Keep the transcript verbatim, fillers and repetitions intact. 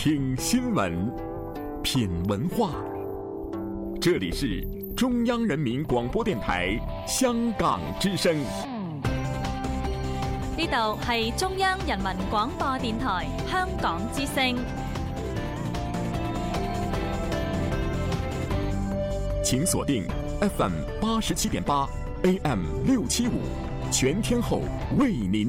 听新闻，品文化。这里是中央人民廣播電台香港之聲。 呢度係中央人民廣播電台香港之聲。 請鎖定 F M 八十七點八 A M 六七五，全天候為您